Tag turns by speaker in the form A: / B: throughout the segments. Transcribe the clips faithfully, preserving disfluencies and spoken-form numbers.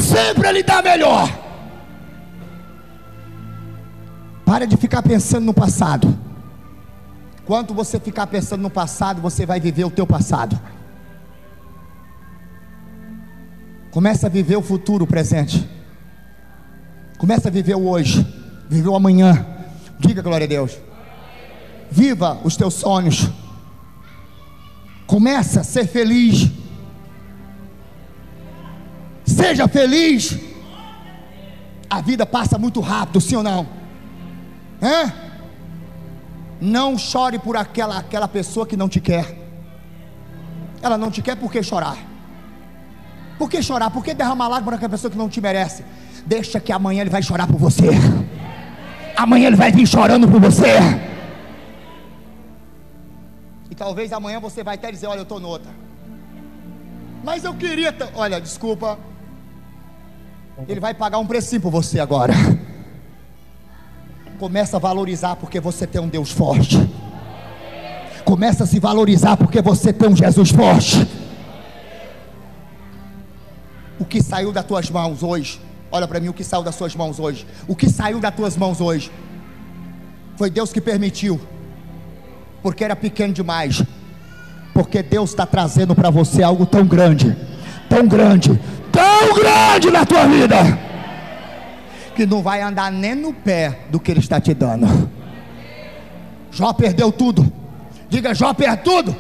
A: sempre Ele dá melhor. Para de ficar pensando no passado. Quando você ficar pensando no passado, você vai viver o teu passado. Começa a viver o futuro, o presente. Começa a viver o hoje, viver o amanhã. Diga glória a Deus. Viva os teus sonhos. Começa a ser feliz. Seja feliz. A vida passa muito rápido, sim ou não? Hã? Não chore por aquela, aquela pessoa que não te quer. Ela não te quer, por que chorar? Por que chorar? Por que derramar lágrimas por aquela pessoa que não te merece? Deixa que amanhã ele vai chorar por você. Amanhã ele vai vir chorando por você. E talvez amanhã você vai até dizer: olha, eu estou noutra. Mas eu queria t... Olha, desculpa. Ele vai pagar um precinho por você agora. Começa a valorizar porque você tem um Deus forte. Começa a se valorizar porque você tem um Jesus forte. O que saiu das tuas mãos hoje, olha para mim, o que saiu das suas mãos hoje, o que saiu das tuas mãos hoje, foi Deus que permitiu, porque era pequeno demais, porque Deus está trazendo para você algo tão grande, tão grande, tão grande na tua vida, que não vai andar nem no pé do que Ele está te dando. Jó perdeu tudo. Diga: Jó perdeu tudo.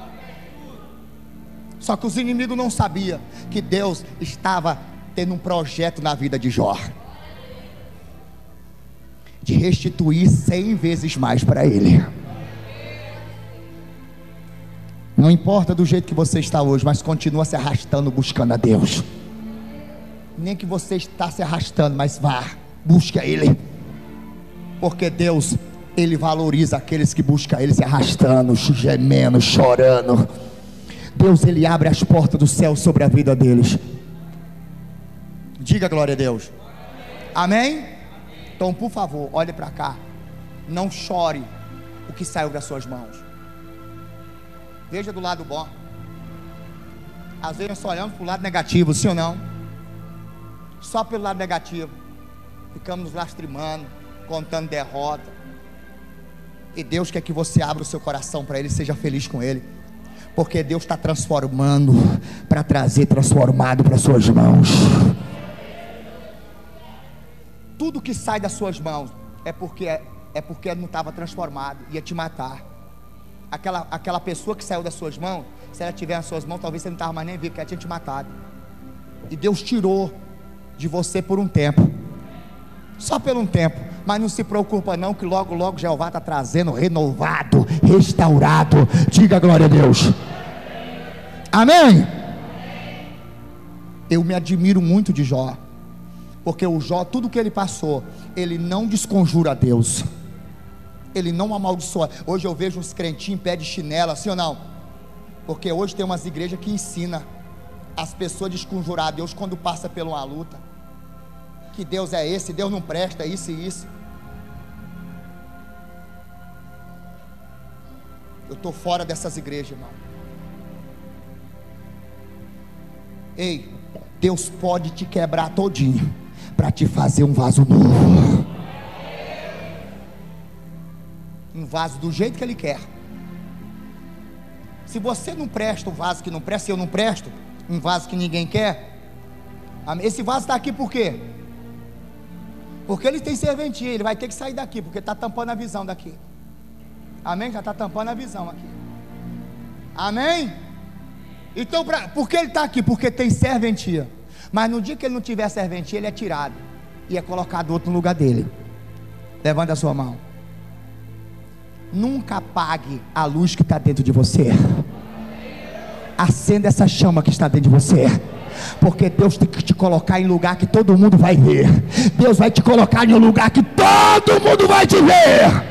A: Só que os inimigos não sabiam que Deus estava tendo um projeto na vida de Jó, de restituir cem vezes mais para ele. Não importa do jeito que você está hoje, mas continua se arrastando buscando a Deus. Nem que você está se arrastando, mas vá, busque a Ele, porque Deus, Ele valoriza aqueles que buscam Ele se arrastando, gemendo, chorando. Deus, Ele abre as portas do céu sobre a vida deles. Diga glória a Deus. Amém? Então, por favor, olhe para cá. Não chore o que saiu das suas mãos. Veja do lado bom. Às vezes nós só olhamos para o lado negativo, sim ou não? Só pelo lado negativo. Ficamos nos lastimando, contando derrota. E Deus quer que você abra o seu coração para Ele, seja feliz com Ele. Porque Deus está transformando, para trazer transformado para suas mãos. Tudo que sai das suas mãos é porque, é porque não estava transformado, ia te matar. Aquela, aquela pessoa que saiu das suas mãos, se ela tiver nas suas mãos, talvez você não estava mais nem vivo, porque ela tinha te matado. E Deus tirou de você por um tempo, só por um tempo. Mas não se preocupa não, que logo logo Jeová está trazendo renovado, restaurado. Diga glória a Deus. Amém? Eu me admiro muito de Jó, porque o Jó, tudo que ele passou, ele não desconjura a Deus, ele não amaldiçoa. Hoje eu vejo uns crentinhos em pé de chinela, assim ou não? Porque hoje tem umas igrejas que ensinam as pessoas a desconjurar a Deus quando passa por uma luta, que Deus é esse, Deus não presta, isso e isso. Eu estou fora dessas igrejas, irmão. Ei, Deus pode te quebrar todinho para te fazer um vaso novo, um vaso do jeito que Ele quer. Se você não presta, um vaso que não presta, se eu não presto, um vaso que ninguém quer, esse vaso está aqui por quê? Porque ele tem serventia, ele vai ter que sair daqui, porque está tampando a visão daqui. Amém? Já está tampando a visão aqui. Amém? Então, pra, por que ele está aqui? Porque tem serventia. Mas no dia que ele não tiver serventia, ele é tirado e é colocado outro no lugar dele. Levanta a sua mão. Nunca apague a luz que está dentro de você. Acenda essa chama que está dentro de você, porque Deus tem que te colocar em lugar que todo mundo vai ver. Deus vai te colocar em um lugar que todo mundo vai te ver.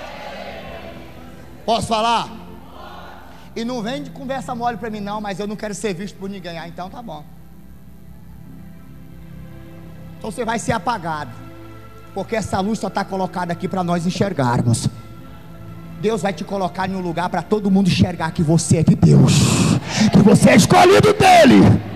A: Posso falar? E não vem de conversa mole para mim não, mas eu não quero ser visto por ninguém. Ah, então tá bom. Então você vai ser apagado, porque essa luz só está colocada aqui para nós enxergarmos. Deus vai te colocar em um lugar para todo mundo enxergar que você é de Deus, que você é escolhido dele.